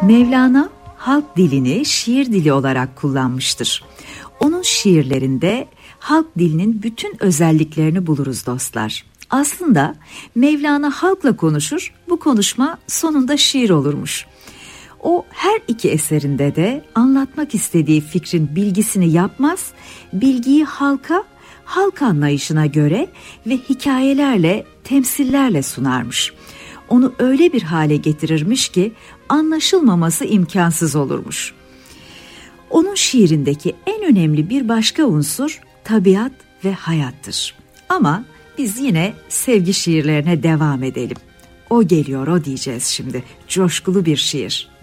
Mevlana halk dilini şiir dili olarak kullanmıştır. Onun şiirlerinde halk dilinin bütün özelliklerini buluruz dostlar. Aslında Mevlana halkla konuşur, bu konuşma sonunda şiir olurmuş. O her iki eserinde de anlatmak istediği fikrin bilgisini yapmaz, bilgiyi halk anlayışına göre ve hikayelerle, temsillerle sunarmış. Onu öyle bir hale getirirmiş ki anlaşılmaması imkansız olurmuş. Onun şiirindeki en önemli bir başka unsur tabiat ve hayattır. Ama biz yine sevgi şiirlerine devam edelim. O geliyor, o diyeceğiz şimdi. Coşkulu bir şiir.